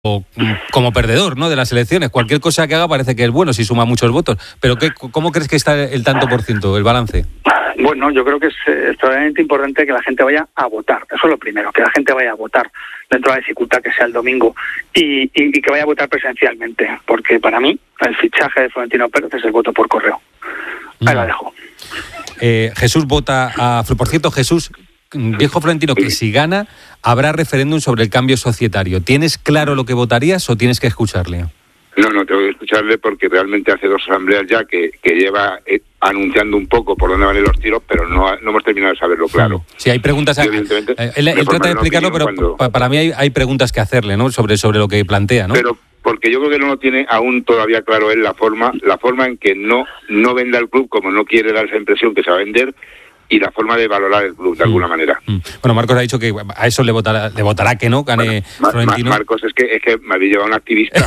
como perdedor, ¿no?, de las elecciones. Cualquier cosa que haga parece que es bueno si suma muchos votos. Pero ¿cómo crees que está el tanto por ciento, el balance? Bueno, yo creo que es extraordinariamente importante que la gente vaya a votar. Eso es lo primero, que la gente vaya a votar dentro de la dificultad que sea el domingo y que vaya a votar presencialmente. Porque para mí el fichaje de Florentino Pérez es el voto por correo. Ahí la dejo. Jesús vota Por cierto, Jesús, dijo Florentino que si gana habrá referéndum sobre el cambio societario. ¿Tienes claro lo que votarías o tienes que escucharle? No, tengo que escucharle porque realmente hace 2 asambleas ya que lleva anunciando un poco por dónde van a ir los tiros, pero no hemos terminado de saberlo claro. Sí, hay preguntas. Él trata de explicarlo, pero para mí hay preguntas que hacerle, ¿no?, sobre lo que plantea, ¿no? Pero porque yo creo que no lo tiene aún todavía claro él la forma en que no venda el club como no quiere dar esa impresión que se va a vender, y la forma de valorar el club de alguna manera. Bueno, Marcos ha dicho que a eso le votará que no gane Florentino. Marcos, es que me habéis llevado a un activista.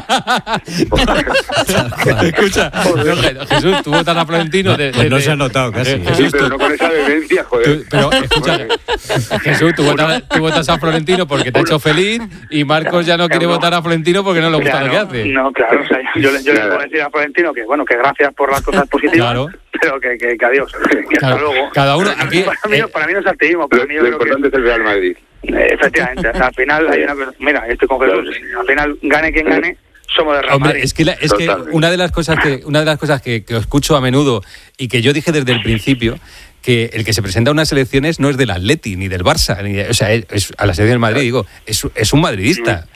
Escucha, Jesús, tú votas a Florentino. No se ha notado casi. Jesús, pero no con esa vehemencia, joder. Pero escucha, Jesús, tú votas a Florentino porque te ha hecho feliz, y Marcos ya no quiere votar a Florentino porque no le gusta lo que hace. No, claro, o sea, yo le puedo decir a Florentino que gracias por las cosas positivas, claro, pero que adiós, que hasta luego. Cada uno aquí. Para mí no es activismo. Lo importante es el Real Madrid. Efectivamente, o sea, al final hay una cosa. Mira, estoy con Jesús. Al final, gane quien gane, somos de Real Madrid. Es que una de las cosas que escucho a menudo y que yo dije desde el principio, que el que se presenta a unas elecciones no es del Atleti ni del Barça, es a la selección del Madrid, digo, es un madridista.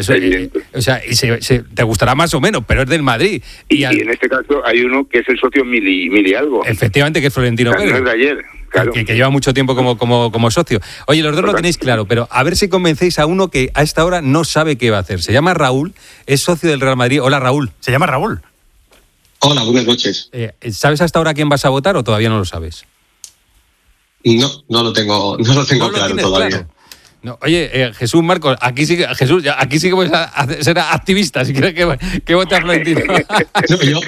Te gustará más o menos, pero es del Madrid. Y en este caso hay uno que es el socio mili algo. Efectivamente, que es Florentino Pérez. No es de ayer. Claro. Que lleva mucho tiempo como socio. Oye, los dos lo tenéis claro, pero a ver si convencéis a uno que a esta hora no sabe qué va a hacer. Se llama Raúl, es socio del Real Madrid. Hola, Raúl. Se llama Raúl. Hola, buenas noches. ¿Sabes hasta ahora quién vas a votar o todavía no lo sabes? No lo tengo claro todavía. Claro. No, oye, Jesús, Marcos, aquí sí que voy a ser activista, si quieres que vote a Florentino. No, yo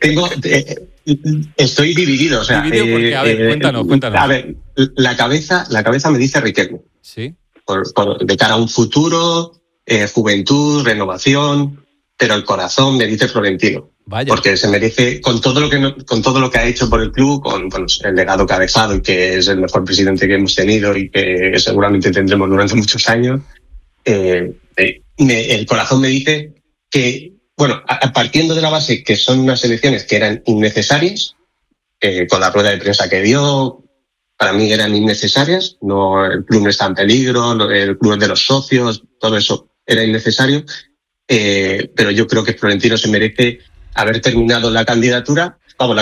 estoy dividido, o sea, ¿Dividido porque? A ver, cuéntanos. A ver, la cabeza me dice Riquelme. Sí. De cara a un futuro, juventud, renovación, pero el corazón me dice Florentino. Vaya. Porque se merece, con todo lo que ha hecho por el club, con el legado que ha dejado y que es el mejor presidente que hemos tenido y que seguramente tendremos durante muchos años, el corazón me dice que, partiendo de la base que son unas elecciones que eran innecesarias, con la rueda de prensa que dio, para mí eran innecesarias, el club no está en peligro, el club es de los socios, todo eso era innecesario, pero yo creo que Florentino se merece haber terminado la candidatura,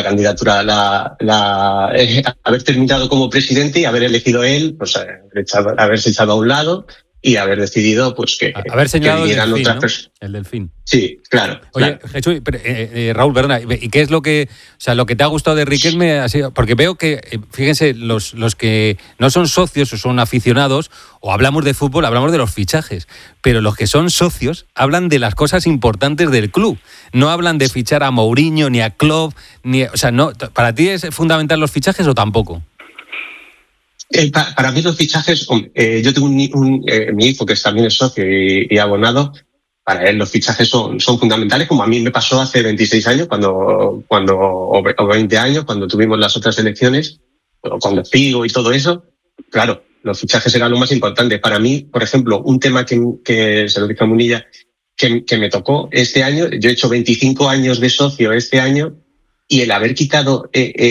haber terminado como presidente y haber elegido él, pues haberse echado a un lado y haber decidido pues que haber señalado que el delfín, otras ¿no? personas. El delfín. Sí, claro. Oye, claro. Jesús, Raúl, perdona, ¿y qué es lo que te ha gustado de Riquelme? Porque veo que, fíjense, los que no son socios o son aficionados, o hablamos de fútbol, hablamos de los fichajes, pero los que son socios hablan de las cosas importantes del club. No hablan de fichar a Mourinho ni a Klopp, ¿para ti es fundamental los fichajes o tampoco? Para mí los fichajes, yo tengo mi hijo que también es socio y abonado. Para él los fichajes son fundamentales, como a mí me pasó hace 26 años o 20 años, cuando tuvimos las otras elecciones, con los Figo y todo eso. Claro, los fichajes eran lo más importante. Para mí, por ejemplo, un tema que se lo dije a Munilla, que me tocó este año, yo he hecho 25 años de socio este año, y el haber quitado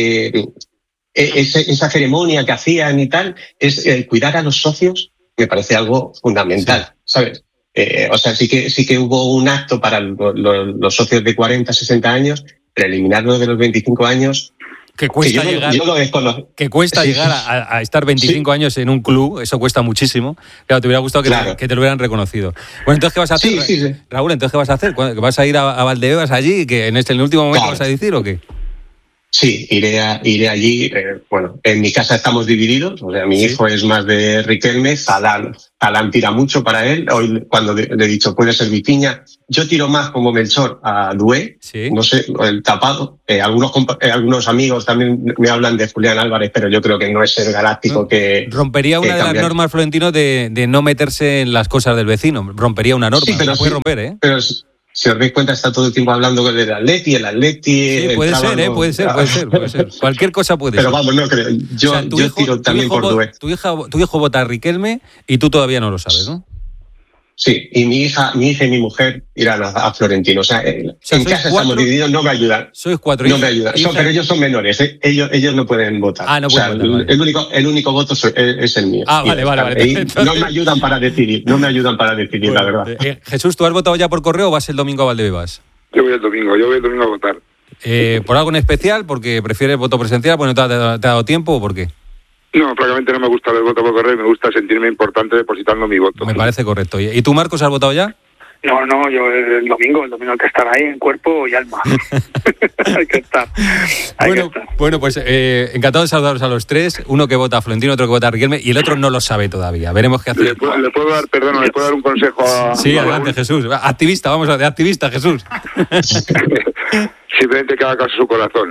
esa ceremonia que hacían y tal, es el cuidar a los socios, me parece algo fundamental, sí. ¿Sabes? Sí que hubo un acto para los socios de 40, 60 años, pero eliminarlo de los 25 años... Que cuesta llegar a estar 25 años en un club, eso cuesta muchísimo. Claro, te hubiera gustado que te lo hubieran reconocido. Bueno, entonces, ¿qué vas a hacer? Sí. Raúl, entonces, ¿qué vas a hacer? ¿Vas a ir a Valdebebas allí, que en el último momento vas a decir o qué? Sí, iré allí. Bueno, en mi casa estamos divididos. O sea, mi hijo es más de Riquelme, Zalán tira mucho para él. Hoy, cuando le he dicho, puede ser Vitinha. Yo tiro más como Melchor a Doué, no sé, el tapado. Algunos amigos también me hablan de Julián Álvarez, pero yo creo que no es el galáctico que... Rompería una de las normas, Florentino, de no meterse en las cosas del vecino. Rompería una norma. Sí, pero puede romper, ¿eh? Pero si os dais cuenta, está todo el tiempo hablando del Atleti, Sí, puede ser. Cualquier cosa puede ser. Pero vamos, no creo. Yo tiro también por Doué. Tu hijo vota a Riquelme y tú todavía no lo sabes, ¿no? Sí, y mi hija y mi mujer irán a Florentino. O sea, en casa estamos divididos, no me ayudan. Sois 4. No me ayudan. Pero ellos son menores, ¿eh? Ellos no pueden votar. No pueden votar. El único voto es el mío. Vale. Entonces... No me ayudan para decidir, bueno, la verdad. Jesús, ¿tú has votado ya por correo o vas el domingo a Valdebebas? Yo voy el domingo a votar. ¿Por algo en especial? ¿Porque prefieres voto presencial? ¿Porque no te ha dado tiempo o por qué? No, francamente no me gusta el voto por correo, me gusta sentirme importante depositando mi voto. Me parece correcto. ¿Y tú, Marcos, has votado ya? No, yo el domingo hay que estar ahí en cuerpo y alma. Hay que estar. Bueno, pues encantado de saludaros a los tres. Uno que vota a Florentino, otro que vota a Riquelme y el otro no lo sabe todavía. Veremos qué hace. ¿Le puedo dar un consejo a... Sí, adelante, Jesús. Activista, de activista, Jesús. Simplemente que haga caso a su corazón.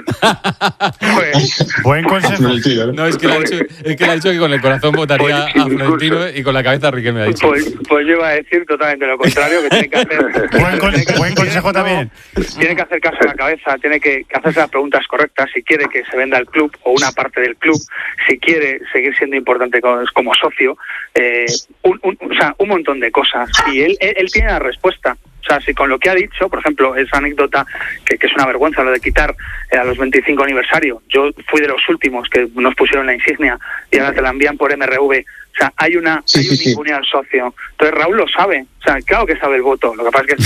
Buen consejo. No, es que le ha dicho que con el corazón votaría a Florentino y con la cabeza a Riquelme, ha dicho. Pues yo iba a decir totalmente lo contrario, que tiene que hacer... Buen consejo también. Tiene que hacer caso a la cabeza, tiene que hacerse las preguntas correctas, si quiere que se venda el club o una parte del club, si quiere seguir siendo importante como socio, un montón de cosas. Y él tiene la respuesta. O sea, si con lo que ha dicho, por ejemplo, esa anécdota que es una vergüenza, lo de quitar a los 25 aniversario. Yo fui de los últimos que nos pusieron la insignia y ahora te la envían por MRV. O sea, hay un ninguneo al socio. Entonces Raúl lo sabe. O sea, claro que sabe el voto. Lo que pasa es que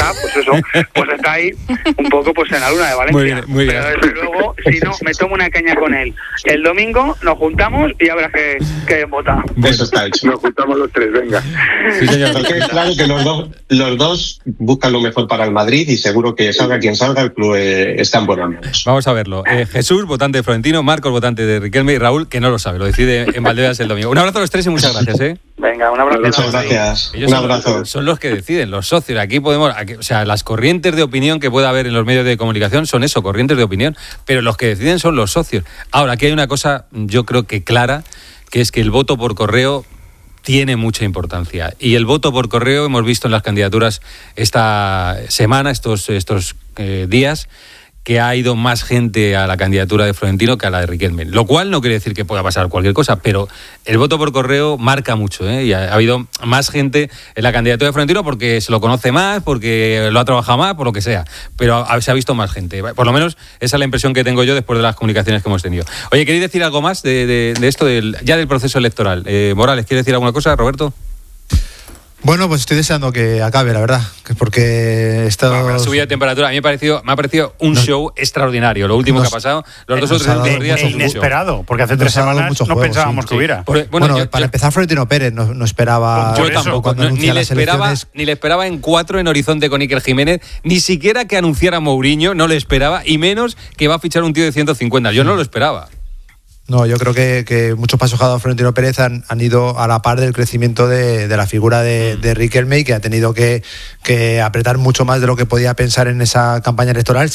está ahí un poco pues en la luna de Valencia. Muy bien. Pero desde luego, si no, me tomo una caña con él. El domingo nos juntamos y ya verás que vota. Eso está hecho. Nos juntamos los tres, venga. Sí, señor. Porque es claro que los dos buscan lo mejor para el Madrid y seguro que salga quien salga, el club está en buenas manos. Vamos a verlo. Jesús, votante de Florentino, Marcos, votante de Riquelme y Raúl, que no lo sabe, lo decide en Valdebebas el domingo. Un abrazo a los tres y muchas gracias. Venga, un abrazo. Muchas gracias. Un abrazo. Son los que deciden, los socios. Aquí o sea, las corrientes de opinión que pueda haber en los medios de comunicación son eso, corrientes de opinión, pero los que deciden son los socios. Ahora, aquí hay una cosa, yo creo que clara, que es que el voto por correo tiene mucha importancia. Y el voto por correo, hemos visto en las candidaturas esta semana, estos días, que ha ido más gente a la candidatura de Florentino que a la de Riquelme. Lo cual no quiere decir que pueda pasar cualquier cosa, pero el voto por correo marca mucho, y ha habido más gente en la candidatura de Florentino porque se lo conoce más, porque lo ha trabajado más, por lo que sea. Pero se ha visto más gente. Por lo menos esa es la impresión que tengo yo después de las comunicaciones que hemos tenido. Oye, ¿queréis decir algo más de esto, ya del proceso electoral? Morales, ¿quieres decir alguna cosa, Roberto? Bueno, pues estoy deseando que acabe, la verdad, porque la subida de temperatura a mí me ha parecido un show extraordinario. Lo último que ha pasado, los 2 o 3 últimos días son inesperado, porque hace 3 semanas no pensábamos que hubiera. Para empezar, Florentino Pérez no esperaba. Yo tampoco, ni le esperaba en 4 en Horizonte con Iker Jiménez, ni siquiera que anunciara Mourinho, no le esperaba, y menos que va a fichar un tío de 150. Yo no lo esperaba. No, yo creo que muchos pasos que ha dado Florentino Pérez han ido a la par del crecimiento de la figura de Riquelme, que ha tenido que apretar mucho más de lo que podía pensar en esa campaña electoral.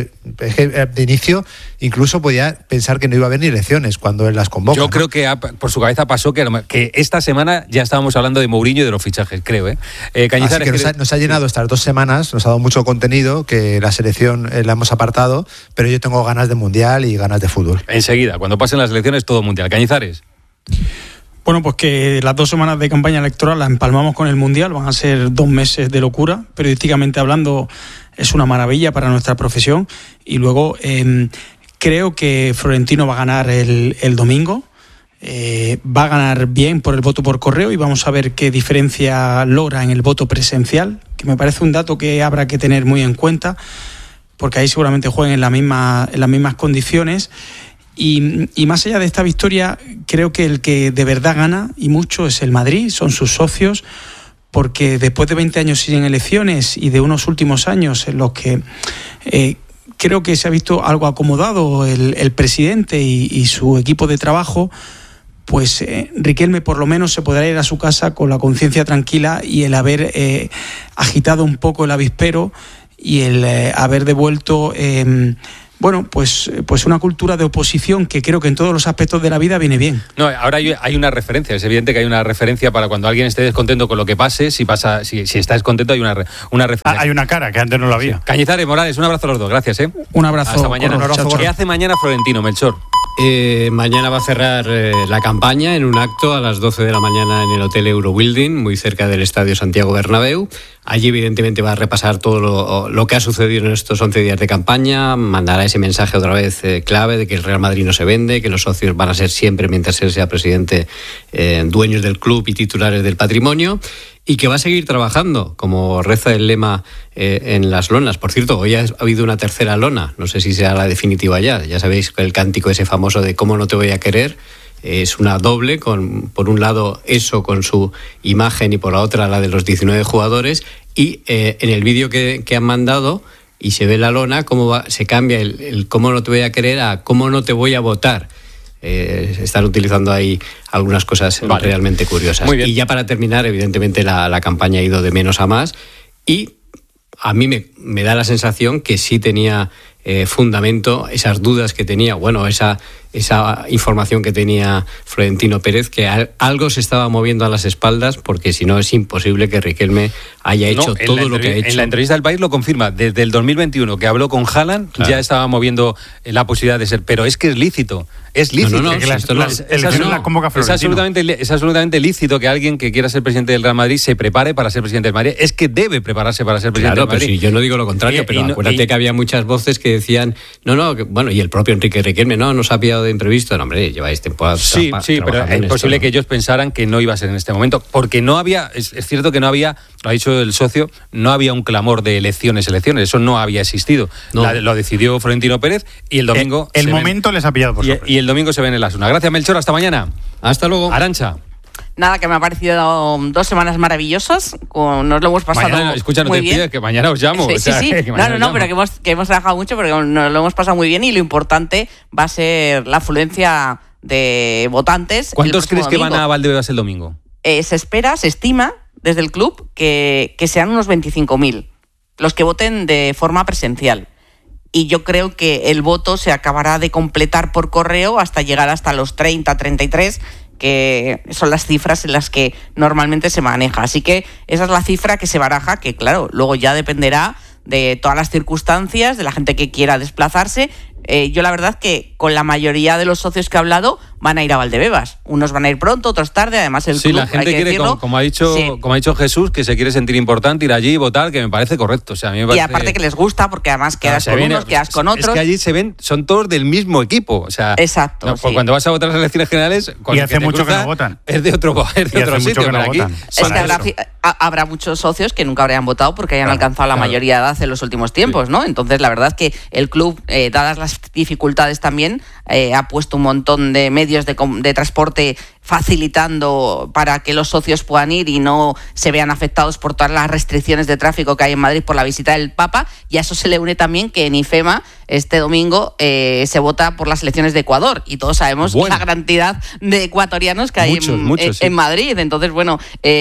De inicio incluso podía pensar que no iba a haber ni elecciones cuando él las convoca. Yo creo que por su cabeza pasó que esta semana ya estábamos hablando de Mourinho y de los fichajes, creo. Cañizares, así que nos ha llenado estas 2 semanas, nos ha dado mucho contenido, que la selección la hemos apartado, pero yo tengo ganas de Mundial y ganas de fútbol. Enseguida, cuando pasen las elecciones, todo Mundial. Cañizares. Bueno, pues que las 2 semanas de campaña electoral las empalmamos con el Mundial, van a ser 2 meses de locura, periodísticamente hablando es una maravilla para nuestra profesión, y luego creo que Florentino va a ganar el domingo, va a ganar bien por el voto por correo y vamos a ver qué diferencia logra en el voto presencial, que me parece un dato que habrá que tener muy en cuenta, porque ahí seguramente jueguen en las mismas condiciones. Y más allá de esta victoria, creo que el que de verdad gana, y mucho, es el Madrid, son sus socios, porque después de 20 años sin elecciones y de unos últimos años en los que creo que se ha visto algo acomodado el presidente y su equipo de trabajo, pues Riquelme por lo menos se podrá ir a su casa con la conciencia tranquila y el haber agitado un poco el avispero y el haber devuelto pues una cultura de oposición que creo que en todos los aspectos de la vida viene bien. No, ahora hay una referencia, es evidente que hay una referencia para cuando alguien esté descontento con lo que pase, si está descontento hay una referencia. Hay una cara que antes no la había. Sí. Cañizares, Morales, un abrazo a los dos, gracias. Un abrazo. Hasta mañana. ¿Qué hace mañana Florentino, Melchor? Mañana va a cerrar la campaña en un acto a las 12 de la mañana en el Hotel Eurobuilding, muy cerca del Estadio Santiago Bernabéu. Allí evidentemente va a repasar todo lo que ha sucedido en estos 11 días de campaña, mandará ese mensaje otra vez clave de que el Real Madrid no se vende, que los socios van a ser siempre, mientras él sea presidente, dueños del club y titulares del patrimonio, y que va a seguir trabajando, como reza el lema en las lonas. Por cierto, hoy ha habido una tercera lona, no sé si será la definitiva ya sabéis el cántico ese famoso de ¿cómo no te voy a querer? Es una doble, por un lado eso con su imagen y por la otra la de los 19 jugadores, y en el vídeo que han mandado y se ve la lona, se cambia el cómo no te voy a querer a cómo no te voy a votar. Están utilizando ahí algunas cosas realmente curiosas. Muy bien. Y ya para terminar, evidentemente la campaña ha ido de menos a más y a mí me da la sensación que sí tenía fundamento esas dudas que tenía, esa información que tenía Florentino Pérez, que algo se estaba moviendo a las espaldas, porque si no es imposible que Riquelme haya hecho todo lo que ha hecho. En la entrevista del País lo confirma, desde el 2021 que habló con Haaland, claro, ya estaba moviendo la posibilidad de ser, pero es que es lícito. Es lícito. Es absolutamente lícito que alguien que quiera ser presidente del Real Madrid se prepare para ser presidente del Madrid. Es que debe prepararse para ser presidente del Madrid. Pero sí, yo no digo lo contrario, pero acuérdate que había muchas voces que decían, y el propio Enrique Riquelme, no se ha pillado de imprevisto. No, hombre, lleváis temporada. Sí, pero es posible que ellos pensaran que no iba a ser en este momento, porque no había, es cierto que no había, lo ha dicho el socio, no había un clamor de elecciones, eso no había existido. No. Lo decidió Florentino Pérez y el domingo... El momento les ha pillado por sorpresa. Y el domingo se ven en la Asuna. Gracias, Melchor, hasta mañana. Hasta luego. Arancha. Nada, que me ha parecido 2 semanas maravillosas. Nos lo hemos pasado muy bien. Pides que mañana os llamo. Sí. Pero que hemos trabajado mucho, porque nos lo hemos pasado muy bien y lo importante va a ser la afluencia de votantes. ¿Cuántos crees que van a Valdebebas el domingo? Se estima desde el club que sean unos 25.000 los que voten de forma presencial. Y yo creo que el voto se acabará de completar por correo hasta llegar hasta los 30, 33, que son las cifras en las que normalmente se maneja. Así que esa es la cifra que se baraja, que claro, luego ya dependerá de todas las circunstancias, de la gente que quiera desplazarse. Yo la verdad que con la mayoría de los socios que he hablado van a ir a Valdebebas. Unos van a ir pronto, otros tarde. Además el club, la gente quiere, como ha dicho Jesús, que se quiere sentir importante, ir allí y votar, que me parece correcto. O sea, a mí me parece... Y aparte que les gusta, porque además quedas con unos, quedas con otros. Es que allí son todos del mismo equipo. O sea, exacto. No, sí. Cuando vas a votar las elecciones generales, y hace mucho que no votan. Es de otro sitio. Que no aquí, es que habrá muchos socios que nunca habrían votado porque hayan alcanzado la mayoría de edad en los últimos tiempos, ¿no? Entonces, la verdad es que el club, dadas las dificultades también, ha puesto un montón de medios de transporte facilitando para que los socios puedan ir y no se vean afectados por todas las restricciones de tráfico que hay en Madrid por la visita del Papa. Y a eso se le une también que en IFEMA este domingo se vota por las elecciones de Ecuador y todos sabemos la gran cantidad de ecuatorianos que hay en Madrid. Entonces, no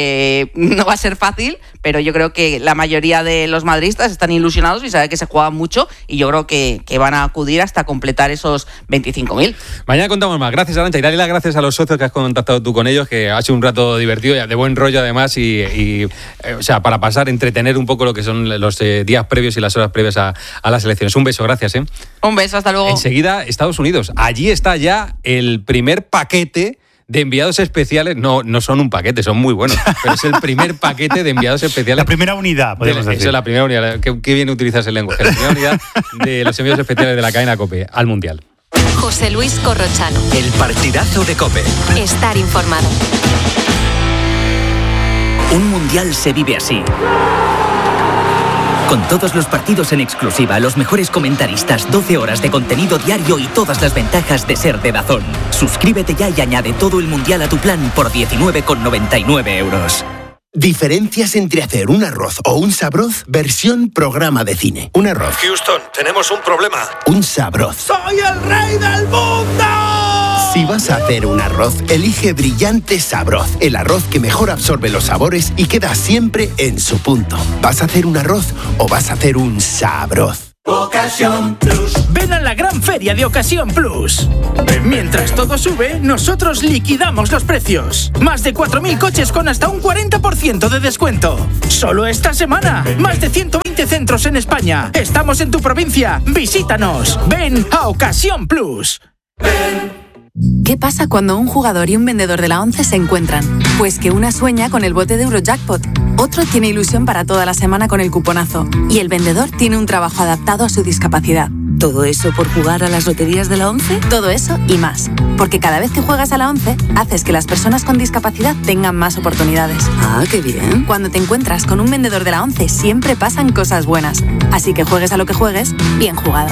va a ser fácil, pero yo creo que la mayoría de los madridistas están ilusionados y saben que se juega mucho y yo creo que van a acudir hasta completar esos 25.000. Mañana contamos más. Gracias, Arantxa, y dale las gracias a los socios que has contactado tú con ellos, que ha sido un rato divertido y de buen rollo además y para pasar, entretener un poco lo que son los días previos y las horas previas a las elecciones. Un beso, gracias. Un beso, hasta luego. Enseguida, Estados Unidos. Allí está ya el primer paquete de enviados especiales. No son un paquete, son muy buenos, pero es el primer paquete de enviados especiales. La primera unidad, podemos decir. Eso es la primera unidad. Qué bien utilizas el lenguaje. La primera unidad de los enviados especiales de la cadena COPE al Mundial. José Luis Corrochano. El partidazo de COPE. Estar informado. Un mundial se vive así. Con todos los partidos en exclusiva, los mejores comentaristas, 12 horas de contenido diario y todas las ventajas de ser de DAZN. Suscríbete ya y añade todo el mundial a tu plan por 19,99 €. Diferencias entre hacer un arroz o un sabroz versión programa de cine. Un arroz. Houston, tenemos un problema. Un sabroz. ¡Soy el rey del mundo! Si vas a hacer un arroz, elige Brillante Sabroz. El arroz que mejor absorbe los sabores y queda siempre en su punto. ¿Vas a hacer un arroz o vas a hacer un sabroz? Ocasión Plus. Ven a la gran feria de Ocasión Plus. Mientras todo sube, nosotros liquidamos los precios. Más de 4.000 coches con hasta un 40% de descuento. Solo esta semana. Más de 120 centros en España. Estamos en tu provincia. Visítanos. Ven a Ocasión Plus. ¿Qué pasa cuando un jugador y un vendedor de la ONCE se encuentran? Pues que una sueña con el bote de Eurojackpot, otro tiene ilusión para toda la semana con el cuponazo y el vendedor tiene un trabajo adaptado a su discapacidad. ¿Todo eso por jugar a las loterías de la ONCE? Todo eso y más. Porque cada vez que juegas a la ONCE, haces que las personas con discapacidad tengan más oportunidades. Ah, qué bien. Cuando te encuentras con un vendedor de la ONCE, siempre pasan cosas buenas. Así que juegues a lo que juegues, bien jugado.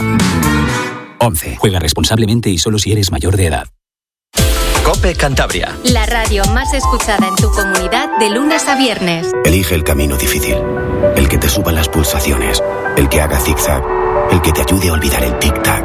11. Juega responsablemente y solo si eres mayor de edad. COPE Cantabria. La radio más escuchada en tu comunidad de lunes a viernes. Elige el camino difícil. El que te suba las pulsaciones. El que haga zigzag. El que te ayude a olvidar el tic-tac.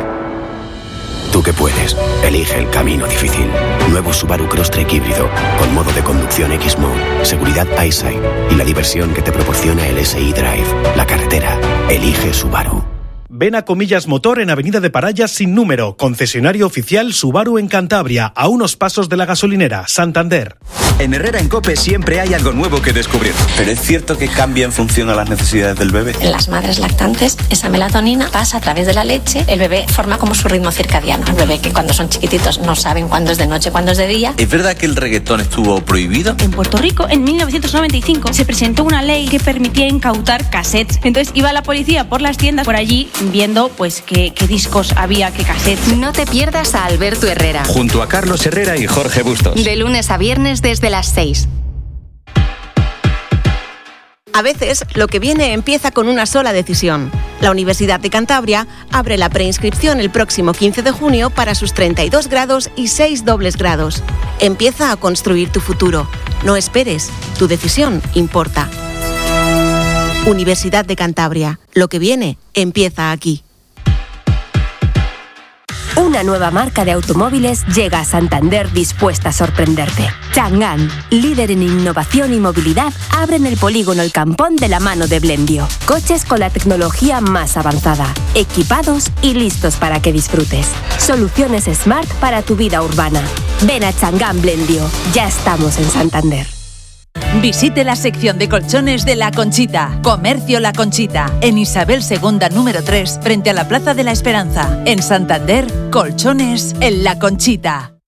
Tú que puedes, elige el camino difícil. Nuevo Subaru Crosstrek híbrido, con modo de conducción X-Mode, seguridad EyeSight y la diversión que te proporciona el SI Drive. La carretera, elige Subaru. Ven a Comillas Motor en Avenida de Parayas sin número, concesionario oficial Subaru en Cantabria, a unos pasos de la gasolinera, Santander. En Herrera en COPE siempre hay algo nuevo que descubrir. ¿Pero es cierto que cambia en función a las necesidades del bebé? En las madres lactantes, esa melatonina pasa a través de la leche, el bebé forma como su ritmo circadiano. El bebé que cuando son chiquititos no saben cuándo es de noche, cuándo es de día. ¿Es verdad que el reggaetón estuvo prohibido? En Puerto Rico, en 1995, se presentó una ley que permitía incautar cassettes. Entonces iba la policía por las tiendas por allí viendo pues qué discos había, qué cassettes. No te pierdas a Alberto Herrera. Junto a Carlos Herrera y Jorge Bustos. De lunes a viernes desde las 6. A veces, lo que viene empieza con una sola decisión. La Universidad de Cantabria abre la preinscripción el próximo 15 de junio para sus 32 grados y 6 dobles grados. Empieza a construir tu futuro. No esperes, tu decisión importa. Universidad de Cantabria. Lo que viene empieza aquí. Una nueva marca de automóviles llega a Santander dispuesta a sorprenderte. Chang'an, líder en innovación y movilidad, abre en el polígono El Campón de la mano de Blendio. Coches con la tecnología más avanzada, equipados y listos para que disfrutes. Soluciones Smart para tu vida urbana. Ven a Chang'an Blendio. Ya estamos en Santander. Visite la sección de colchones de La Conchita. Comercio La Conchita. En Isabel II número 3, frente a la Plaza de la Esperanza. En Santander, colchones en La Conchita.